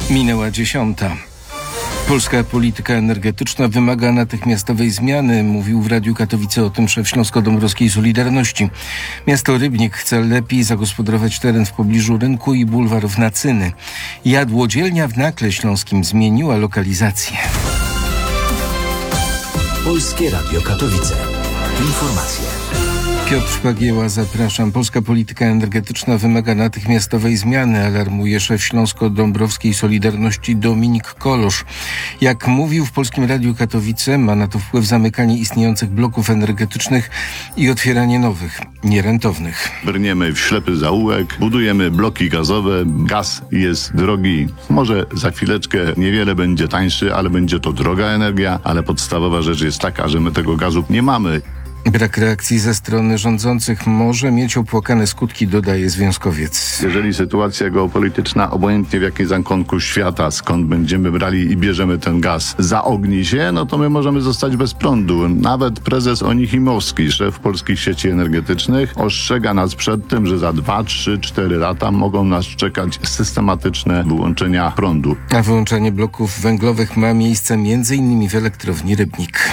Minęła 10. Polska polityka energetyczna wymaga natychmiastowej zmiany. Mówił w Radiu Katowice o tym szef Śląsko-Dąbrowskiej Solidarności. Miasto Rybnik chce lepiej zagospodarować teren w pobliżu rynku i bulwarów Nacyny. Jadłodzielnia w Nakle Śląskim zmieniła lokalizację. Polskie Radio Katowice. Informacje. Piotr Pagieła, zapraszam. Polska polityka energetyczna wymaga natychmiastowej zmiany, alarmuje szef Śląsko-Dąbrowskiej Solidarności Dominik Kolosz. Jak mówił w Polskim Radiu Katowice, ma na to wpływ zamykanie istniejących bloków energetycznych i otwieranie nowych, nierentownych. Brniemy w ślepy zaułek, budujemy bloki gazowe, gaz jest drogi. Może za chwileczkę niewiele będzie tańszy, ale będzie to droga energia, ale podstawowa rzecz jest taka, że my tego gazu nie mamy. Brak reakcji ze strony rządzących może mieć opłakane skutki, dodaje związkowiec. Jeżeli sytuacja geopolityczna, obojętnie w jakim zakątku świata, skąd będziemy brali i bierzemy ten gaz, zaogni się, no to my możemy zostać bez prądu. Nawet prezes Onichimowski, szef polskich sieci energetycznych, ostrzega nas przed tym, że za 2, 3, 4 lata mogą nas czekać systematyczne wyłączenia prądu. A wyłączenie bloków węglowych ma miejsce m.in. w elektrowni Rybnik.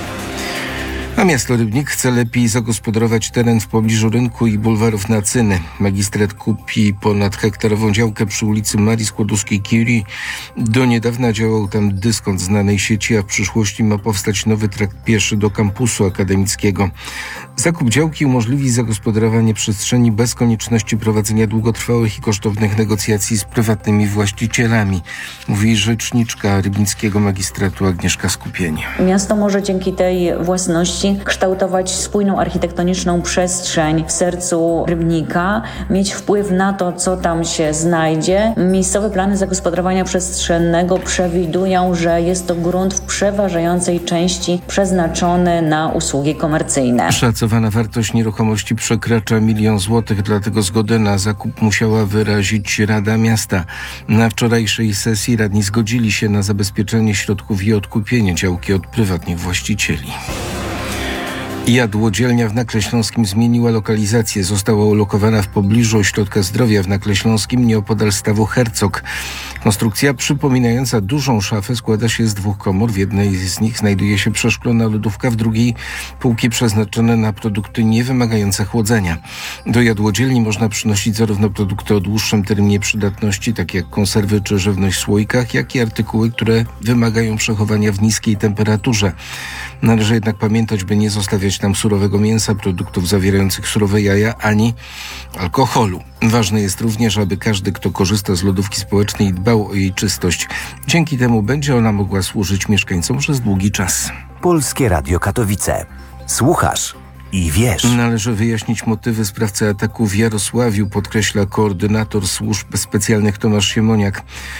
A miasto Rybnik chce lepiej zagospodarować teren w pobliżu rynku i bulwarów Nacyny. Magistrat kupi ponad hektarową działkę przy ulicy Marii Skłodowskiej-Curie. Do niedawna działał tam dyskont znanej sieci, a w przyszłości ma powstać nowy trakt pieszy do kampusu akademickiego. Zakup działki umożliwi zagospodarowanie przestrzeni bez konieczności prowadzenia długotrwałych i kosztownych negocjacji z prywatnymi właścicielami, mówi rzeczniczka rybnickiego magistratu Agnieszka Skupień. Miasto może dzięki tej własności kształtować spójną architektoniczną przestrzeń w sercu Rybnika, mieć wpływ na to, co tam się znajdzie. Miejscowe plany zagospodarowania przestrzennego przewidują, że jest to grunt w przeważającej części przeznaczony na usługi komercyjne. Szacowana wartość nieruchomości przekracza 1 000 000 złotych, dlatego zgodę na zakup musiała wyrazić Rada Miasta. Na wczorajszej sesji radni zgodzili się na zabezpieczenie środków i odkupienie działki od prywatnych właścicieli. Jadłodzielnia w Nakle Śląskim zmieniła lokalizację. Została ulokowana w pobliżu ośrodka zdrowia w Nakle Śląskim, nieopodal stawu Hercog. Konstrukcja przypominająca dużą szafę składa się z 2 komór. W jednej z nich znajduje się przeszklona lodówka, w drugiej półki przeznaczone na produkty niewymagające chłodzenia. Do jadłodzielni można przynosić zarówno produkty o dłuższym terminie przydatności, takie jak konserwy czy żywność w słoikach, jak i artykuły, które wymagają przechowania w niskiej temperaturze. Należy jednak pamiętać, by nie zostawiać tam surowego mięsa, produktów zawierających surowe jaja, ani alkoholu. Ważne jest również, aby każdy, kto korzysta z lodówki społecznej, dbał o jej czystość. Dzięki temu będzie ona mogła służyć mieszkańcom przez długi czas. Polskie Radio Katowice. Słuchasz i wiesz. Należy wyjaśnić motywy sprawcy ataku w Jarosławiu, podkreśla koordynator służb specjalnych Tomasz Siemoniak.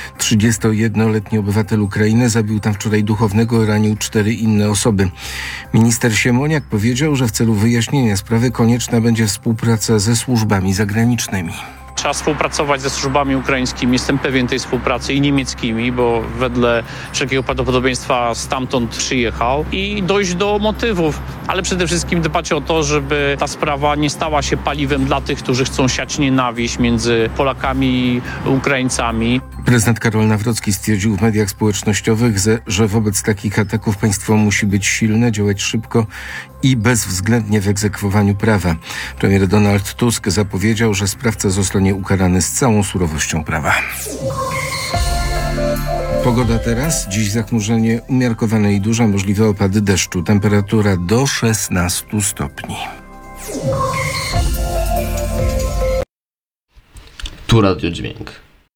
31-letni obywatel Ukrainy zabił tam wczoraj duchownego i ranił 4 inne osoby. Minister Siemoniak powiedział, że w celu wyjaśnienia sprawy konieczna będzie współpraca ze służbami zagranicznymi. Trzeba współpracować ze służbami ukraińskimi, jestem pewien tej współpracy, i niemieckimi, bo wedle wszelkiego prawdopodobieństwa stamtąd przyjechał, i dojść do motywów, ale przede wszystkim dbać o to, żeby ta sprawa nie stała się paliwem dla tych, którzy chcą siać nienawiść między Polakami i Ukraińcami. Prezydent Karol Nawrocki stwierdził w mediach społecznościowych, że wobec takich ataków państwo musi być silne, działać szybko i bezwzględnie w egzekwowaniu prawa. Premier Donald Tusk zapowiedział, że sprawca zostanie ukarany z całą surowością prawa. Pogoda teraz. Dziś zachmurzenie umiarkowane i duże, możliwe opady deszczu. Temperatura do 16 stopni. Tu Radio Dźwięk.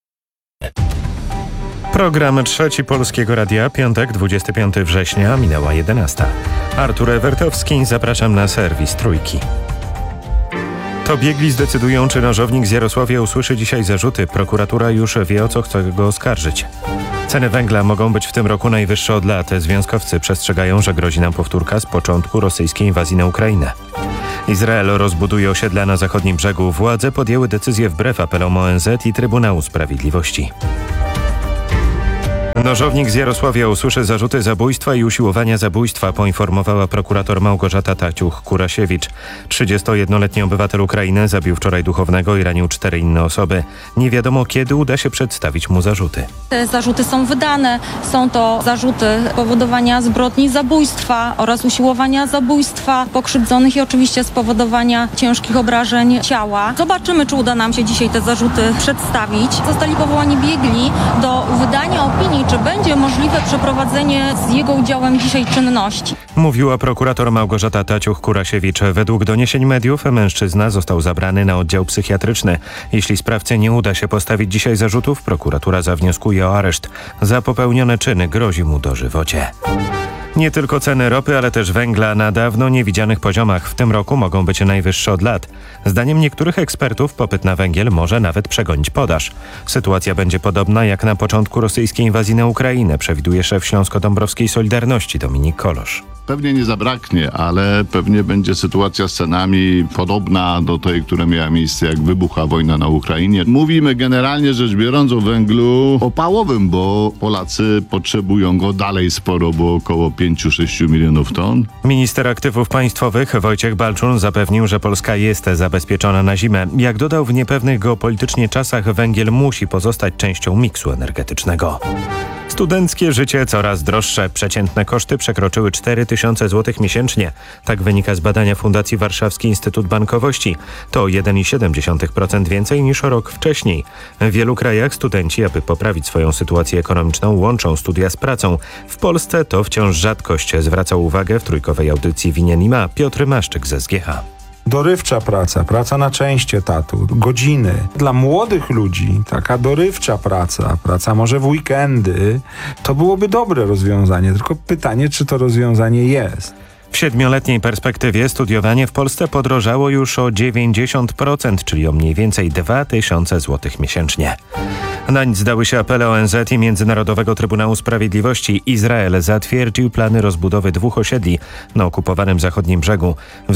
Program Trzeci Polskiego Radia, piątek, 25 września, minęła 11. Artur Ewertowski, zapraszam na serwis Trójki. To biegli zdecydują, czy nożownik z Jarosławia usłyszy dzisiaj zarzuty. Prokuratura już wie, o co chce go oskarżyć. Ceny węgla mogą być w tym roku najwyższe od lat. Związkowcy przestrzegają, że grozi nam powtórka z początku rosyjskiej inwazji na Ukrainę. Izrael rozbuduje osiedla na zachodnim brzegu. Władze podjęły decyzję wbrew apelom ONZ i Trybunału Sprawiedliwości. Nożownik z Jarosławia usłyszy zarzuty zabójstwa i usiłowania zabójstwa, poinformowała prokurator Małgorzata Taciuch-Kurasiewicz. 31-letni obywatel Ukrainy zabił wczoraj duchownego i ranił 4 inne osoby. Nie wiadomo, kiedy uda się przedstawić mu zarzuty. Te zarzuty są wydane. Są to zarzuty powodowania zbrodni zabójstwa oraz usiłowania zabójstwa pokrzywdzonych i oczywiście spowodowania ciężkich obrażeń ciała. Zobaczymy, czy uda nam się dzisiaj te zarzuty przedstawić. Zostali powołani biegli do wydania opinii, czy będzie możliwe przeprowadzenie z jego udziałem dzisiaj czynności. Mówiła prokurator Małgorzata Taciuch-Kurasiewicz. Według doniesień mediów mężczyzna został zabrany na oddział psychiatryczny. Jeśli sprawcy nie uda się postawić dzisiaj zarzutów, prokuratura zawnioskuje o areszt. Za popełnione czyny grozi mu dożywocie. Nie tylko ceny ropy, ale też węgla na dawno niewidzianych poziomach w tym roku mogą być najwyższe od lat. Zdaniem niektórych ekspertów popyt na węgiel może nawet przegonić podaż. Sytuacja będzie podobna jak na początku rosyjskiej inwazji na Ukrainę, przewiduje szef Śląsko-Dąbrowskiej Solidarności Dominik Kolosz. Pewnie nie zabraknie, ale pewnie będzie sytuacja z cenami podobna do tej, która miała miejsce, jak wybuchła wojna na Ukrainie. Mówimy generalnie rzecz biorąc o węglu opałowym, bo Polacy potrzebują go dalej sporo, bo około 5-6 milionów ton. Minister aktywów państwowych Wojciech Balczun zapewnił, że Polska jest zabezpieczona na zimę. Jak dodał, w niepewnych geopolitycznie czasach węgiel musi pozostać częścią miksu energetycznego. Studenckie życie coraz droższe. Przeciętne koszty przekroczyły 4000 zł miesięcznie. Tak wynika z badania Fundacji Warszawski Instytut Bankowości. To 1,7% więcej niż rok wcześniej. W wielu krajach studenci, aby poprawić swoją sytuację ekonomiczną, łączą studia z pracą. W Polsce to wciąż rzadkość, zwracał uwagę w trójkowej audycji Winien i Ma Piotr Maszczyk z SGH. Dorywcza praca, praca na część etatu, godziny. Dla młodych ludzi taka dorywcza praca może w weekendy, to byłoby dobre rozwiązanie. Tylko pytanie, czy to rozwiązanie jest. W 7-letniej perspektywie studiowanie w Polsce podrożało już o 90%, czyli o mniej więcej 2000 zł miesięcznie. Na nic zdały się apele ONZ i Międzynarodowego Trybunału Sprawiedliwości. Izrael zatwierdził plany rozbudowy 2 osiedli na okupowanym zachodnim brzegu.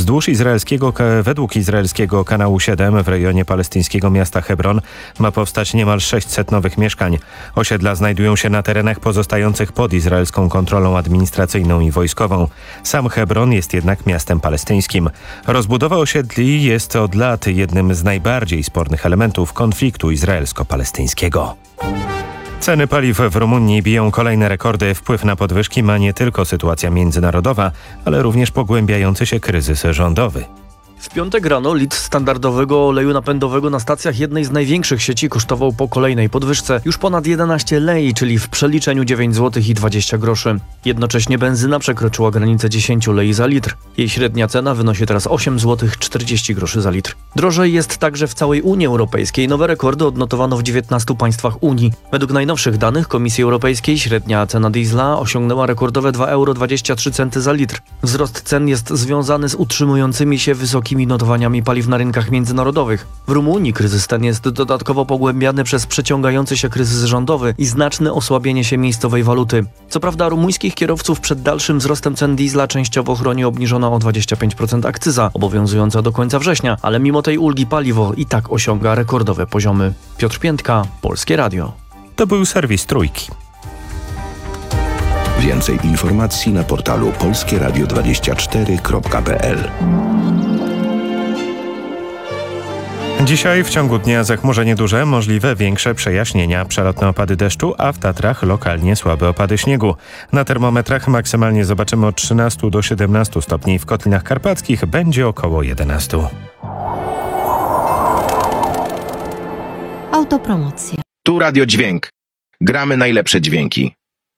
Według izraelskiego Kanału 7 w rejonie palestyńskiego miasta Hebron ma powstać niemal 600 nowych mieszkań. Osiedla znajdują się na terenach pozostających pod izraelską kontrolą administracyjną i wojskową. Sam Hebron jest jednak miastem palestyńskim. Rozbudowa osiedli jest od lat jednym z najbardziej spornych elementów konfliktu izraelsko-palestyńskiego. Ceny paliw w Rumunii biją kolejne rekordy. Wpływ na podwyżki ma nie tylko sytuacja międzynarodowa, ale również pogłębiający się kryzys rządowy. W piątek rano litr standardowego oleju napędowego na stacjach jednej z największych sieci kosztował po kolejnej podwyżce już ponad 11 lei, czyli w przeliczeniu 9 zł i 20 groszy. Jednocześnie benzyna przekroczyła granicę 10 lei za litr. Jej średnia cena wynosi teraz 8 zł 40 groszy za litr. Drożej jest także w całej Unii Europejskiej. Nowe rekordy odnotowano w 19 państwach Unii. Według najnowszych danych Komisji Europejskiej średnia cena diesla osiągnęła rekordowe 2,23 euro za litr. Wzrost cen jest związany z utrzymującymi się wysokimi notowaniami paliw na rynkach międzynarodowych. W Rumunii kryzys ten jest dodatkowo pogłębiany przez przeciągający się kryzys rządowy i znaczne osłabienie się miejscowej waluty. Co prawda rumuńskich kierowców przed dalszym wzrostem cen diesla częściowo chroni obniżona o 25% akcyza, obowiązująca do końca września, ale mimo tej ulgi paliwo i tak osiąga rekordowe poziomy. Piotr Piętka, Polskie Radio. To był serwis Trójki. Więcej informacji na portalu polskieradio24.pl. Dzisiaj w ciągu dnia zachmurzenie duże, możliwe większe przejaśnienia, przelotne opady deszczu, a w Tatrach lokalnie słabe opady śniegu. Na termometrach maksymalnie zobaczymy od 13 do 17 stopni. W Kotlinach Karpackich będzie około 11. Autopromocja. Tu Radio Dźwięk. Gramy najlepsze dźwięki.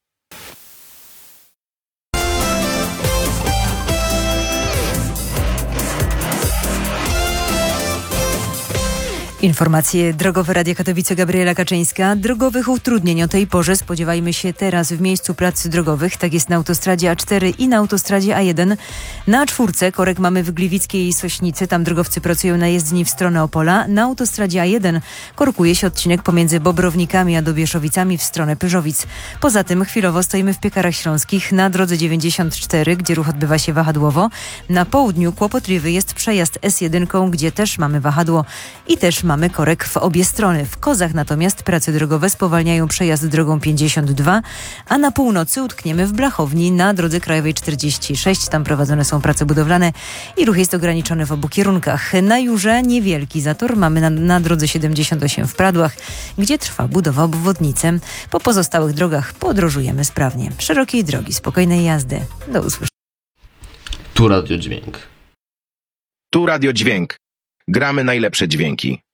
Informacje drogowe Radia Katowice, Gabriela Kaczyńska. Drogowych utrudnień o tej porze spodziewajmy się teraz w miejscu prac drogowych. Tak jest na autostradzie A4 i na autostradzie A1. Na A4 korek mamy w Gliwickiej i Sośnicy. Tam drogowcy pracują na jezdni w stronę Opola. Na autostradzie A1 korkuje się odcinek pomiędzy Bobrownikami a Dobieszowicami w stronę Pyrzowic. Poza tym chwilowo stoimy w Piekarach Śląskich na drodze 94, gdzie ruch odbywa się wahadłowo. Na południu kłopotliwy jest przejazd S1, gdzie też mamy wahadło i też mamy mamy korek w obie strony. W Kozach natomiast prace drogowe spowalniają przejazd drogą 52, a na północy utkniemy w Blachowni na drodze krajowej 46. Tam prowadzone są prace budowlane i ruch jest ograniczony w obu kierunkach. Na Jurze niewielki zator mamy na drodze 78 w Pradłach, gdzie trwa budowa obwodnicy. Po pozostałych drogach podróżujemy sprawnie. Szerokiej drogi, spokojnej jazdy. Do usłyszenia. Tu Radio Dźwięk. Tu Radio Dźwięk. Gramy najlepsze dźwięki.